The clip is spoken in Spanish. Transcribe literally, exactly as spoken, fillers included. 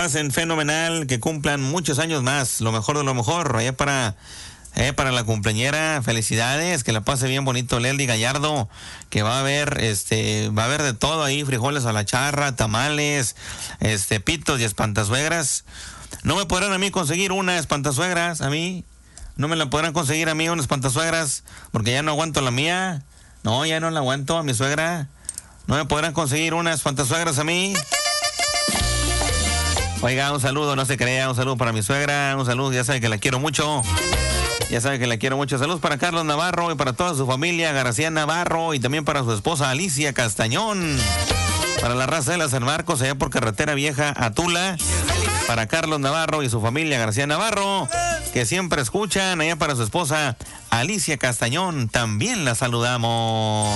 Hacen fenomenal, que cumplan muchos años más, lo mejor de lo mejor, allá para, eh, para la cumpleañera, felicidades, que la pase bien bonito Lely Gallardo, que va a haber, este, va a haber de todo ahí, frijoles a la charra, tamales, este, pitos y espantasuegras. No me podrán a mí conseguir una espantasuegras, a mí, no me la podrán conseguir a mí una espantasuegras, porque ya no aguanto la mía, no, ya no la aguanto a mi suegra, no me podrán conseguir una espantasuegras a mí. Oiga, un saludo, no se crea, un saludo para mi suegra, un saludo, ya sabe que la quiero mucho, ya sabe que la quiero mucho. Saludos para Carlos Navarro y para toda su familia, García Navarro, y también para su esposa Alicia Castañón, para la raza de la San Marcos, allá por Carretera Vieja a Tula, para Carlos Navarro y su familia García Navarro, que siempre escuchan, allá para su esposa Alicia Castañón, también la saludamos.